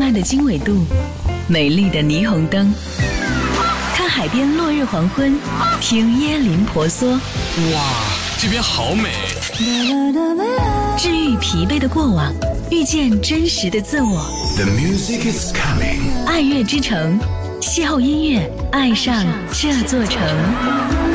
漫的经纬度，美丽的霓虹灯，看海边落日黄昏，听椰林婆娑。 哇，这边好美！ 治愈疲惫的过往，遇见真实的自我。 The music is coming。 爱乐之城，邂逅音乐，爱上这座城。